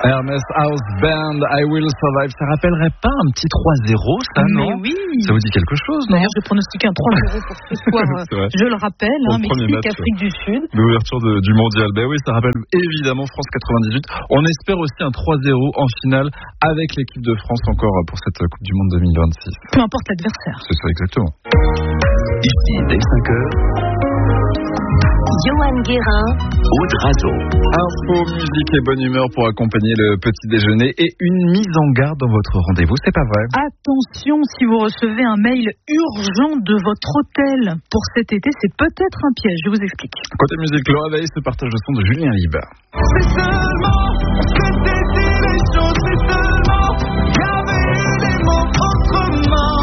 Hermès House Band, I Will Survive. Ça rappellerait pas un petit 3-0, ça, non? Mais oui. Ça vous dit quelque chose, non? D'ailleurs, je pronostiquais un 3-0 pour ce soir. Je le rappelle, Mexique, Afrique du Sud. L'ouverture du mondial. Ben oui, ça rappelle évidemment France 98. On espère aussi un 3-0 en finale avec l'équipe de France encore pour cette Coupe du Monde 2026. Peu importe l'adversaire. C'est ça, exactement. Ici, dès 5h. Johan Guérin, Aude Razo. Info, musique et bonne humeur pour accompagner le petit déjeuner et une mise en garde dans votre rendez-vous, c'est pas vrai? Attention, si vous recevez un mail urgent de votre hôtel pour cet été, c'est peut-être un piège, je vous explique. Côté musique, Laura Veil se partage le son de Julien Libre. C'est seulement cet été les choses, c'est seulement il y avait eu des mots autrement.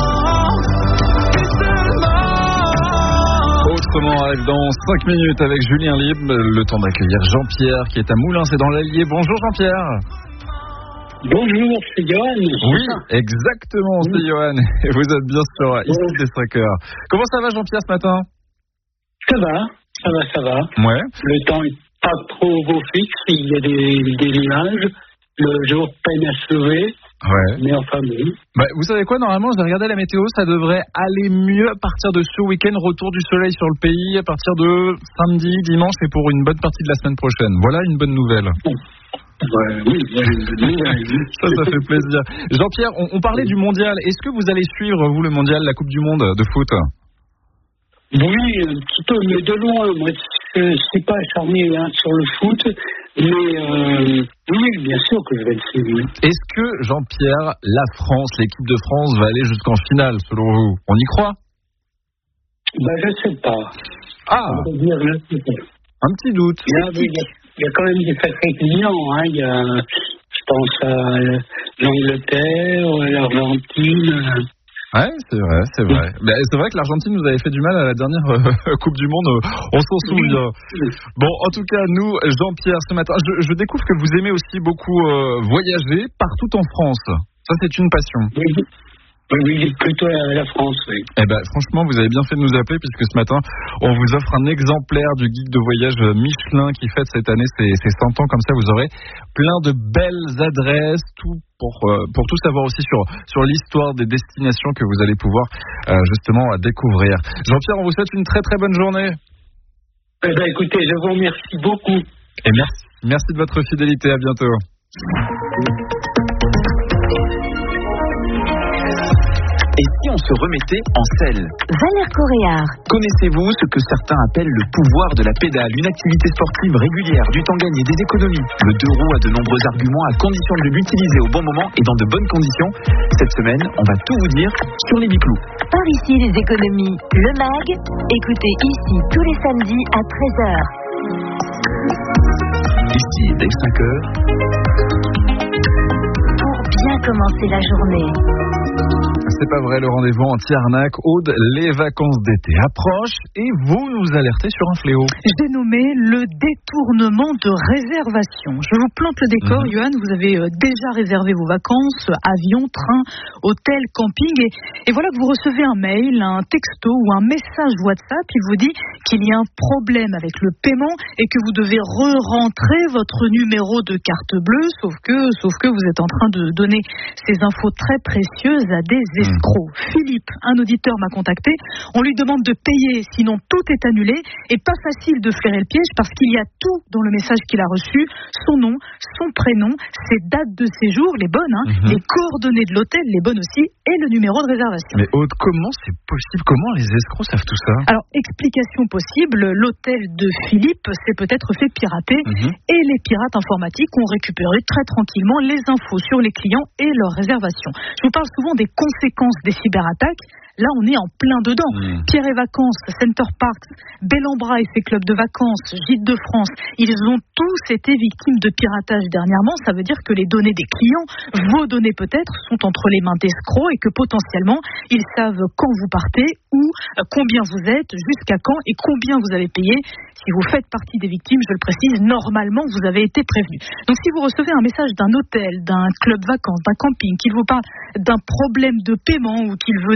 Autrement arrive dans 5 minutes avec Julien Libre. Le temps d'accueillir Jean-Pierre qui est à Moulins, c'est dans l'Allier. Bonjour Jean-Pierre. Bonjour, c'est Johan. Oui, exactement, c'est Johan. Et vous êtes bien sûr ici des 5 heures. Comment ça va Jean-Pierre ce matin? Ça va. Ouais. Le temps est pas trop beau fixe, il y a des nuages. Le jour peine à se lever. Ouais. Mais enfin, oui. Bah, vous savez quoi, normalement, j'ai regardé la météo, ça devrait aller mieux à partir de ce week-end, retour du soleil sur le pays, à partir de samedi, dimanche et pour une bonne partie de la semaine prochaine. Voilà une bonne nouvelle. Ouais, oui, une bonne nouvelle. Ça fait plaisir. Jean-Pierre, on parlait du mondial. Est-ce que vous allez suivre, vous, le mondial, la Coupe du Monde de foot? Oui, un petit peu, mais de loin. Moi, je ne suis pas acharné sur le foot, mais oui, bien sûr que je vais le suivre. Est-ce que, Jean-Pierre, la France, l'équipe de France va aller jusqu'en finale, selon vous? On y croit? Je ne sais pas. Ah, un petit doute. Il y a quand même des sacrés clients. Je pense à l'Angleterre, l'Argentine. Ouais, c'est vrai. Mais c'est vrai que l'Argentine nous avait fait du mal à la dernière Coupe du Monde, on s'en souvient. Bon, en tout cas, nous, Jean-Pierre, ce matin, je découvre que vous aimez aussi beaucoup voyager partout en France. Ça, c'est une passion. Oui, plutôt la France, oui. Eh ben, franchement, vous avez bien fait de nous appeler puisque ce matin, on vous offre un exemplaire du guide de voyage Michelin qui fête cette année ses 100 ans. Comme ça, vous aurez plein de belles adresses, tout pour tout savoir aussi sur l'histoire des destinations que vous allez pouvoir justement découvrir. Jean-Pierre, on vous souhaite une très très bonne journée. Écoutez, je vous remercie beaucoup. Et merci de votre fidélité. À bientôt. Et si on se remettait en selle? Valère Coréard. Connaissez-vous ce que certains appellent le pouvoir de la pédale? Une activité sportive régulière, du temps gagné, des économies. Le 2 roues a de nombreux arguments à condition de l'utiliser au bon moment et dans de bonnes conditions. Cette semaine, on va tout vous dire sur les biclous. Par ici, les économies. Le MAG. Écoutez ici tous les samedis à 13h. Ici, dès 5h. Pour bien commencer la journée. C'est pas vrai, le rendez-vous anti-arnaque. Aude, les vacances d'été approchent et vous nous alertez sur un fléau. J'ai nommé le détournement de réservation. Je vous plante le décor, Johan. Vous avez déjà réservé vos vacances, avion, train, hôtel, camping. Et voilà que vous recevez un mail, un texto ou un message WhatsApp. Il vous dit qu'il y a un problème avec le paiement et que vous devez re-rentrer votre numéro de carte bleue. Sauf que vous êtes en train de donner ces infos très précieuses à des escrocs. Philippe, un auditeur, m'a contacté. On lui demande de payer, sinon tout est annulé. Et pas facile de flairer le piège parce qu'il y a tout dans le message qu'il a reçu. Son nom, son prénom, ses dates de séjour, les bonnes, les coordonnées de l'hôtel, les bonnes aussi, et le numéro de réservation. Mais Aude, comment c'est possible? Comment les escrocs savent tout ça? Alors, explication possible, l'hôtel de Philippe s'est peut-être fait pirater et les pirates informatiques ont récupéré très tranquillement les infos sur les clients et leurs réservations. Je vous parle souvent des conséquences des cyberattaques. Là, on est en plein dedans. Pierre et Vacances, Center Parks, Bellambra et ses clubs de vacances, Gîtes de France, ils ont tous été victimes de piratage dernièrement. Ça veut dire que les données des clients, vos données peut-être, sont entre les mains d'escrocs et que potentiellement, ils savent quand vous partez, où, combien vous êtes, jusqu'à quand et combien vous avez payé. Si vous faites partie des victimes, je le précise, normalement, vous avez été prévenu. Donc, si vous recevez un message d'un hôtel, d'un club vacances, d'un camping, qu'il vous parle d'un problème de paiement ou qu'il veut des informations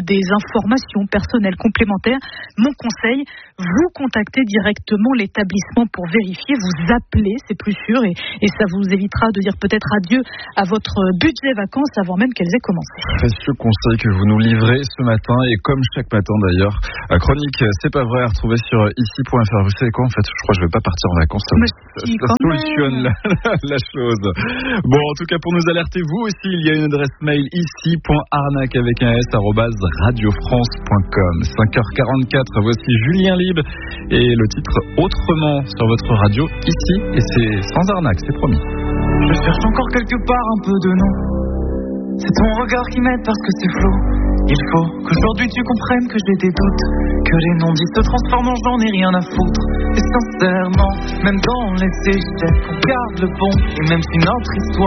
formation personnelle complémentaire, mon conseil, vous contactez directement l'établissement pour vérifier, vous appelez, c'est plus sûr, et ça vous évitera de dire peut-être adieu à votre budget vacances avant même qu'elles aient commencé. Précieux conseil que vous nous livrez ce matin, et comme chaque matin d'ailleurs, chronique C'est pas vrai à retrouver sur ici.fr. Vous savez quoi, en fait, je crois que je vais pas partir en vacances, ça solutionne la chose. Bon, en tout cas, pour nous alerter, vous aussi, il y a une adresse mail ici.arnaque avec un s @radiofrance.com. 5h44, voici Julien Libre et le titre Autrement sur votre radio ici, et c'est sans arnaque, c'est promis. Je cherche encore quelque part un peu de nom. C'est ton regard qui m'aide parce que c'est flou. Il faut qu'aujourd'hui tu comprennes que j'ai des doutes, que les non-dits se transforment en j'en ai rien à foutre. Et sincèrement, même dans les échecs, on garde le bon. Et même si notre histoire